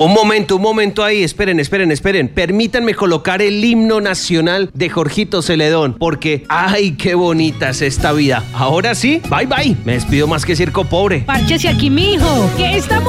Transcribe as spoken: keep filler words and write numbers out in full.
Un momento, un momento ahí, esperen, esperen, esperen. Permítanme colocar el himno nacional de Jorgito Celedón, porque ¡ay, qué bonita es esta vida! Ahora sí, bye bye. Me despido más que circo pobre. Párchese aquí, mijo, que esta